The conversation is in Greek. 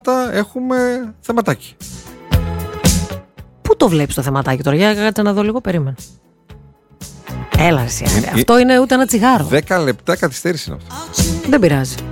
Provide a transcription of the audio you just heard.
έχουμε θεματάκι. Πού το βλέπεις το θεματάκι τώρα? Για κάτσε να δω λίγο, περίμενε. Έλα εσύ, αυτό είναι ούτε ένα τσιγάρο. 10 λεπτά καθυστέρηση είναι αυτό. Δεν πειράζει.